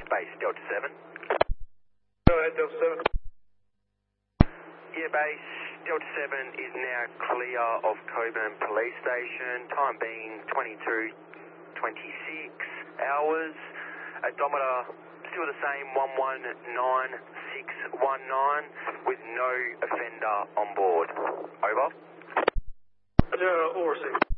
base Delta 7. Go ahead, Delta 7. Yeah, base Delta 7 is now clear of Coburn Police Station, time being 22:26 hours. Odometer still the same, 119619, with no offender on board. Over. All received.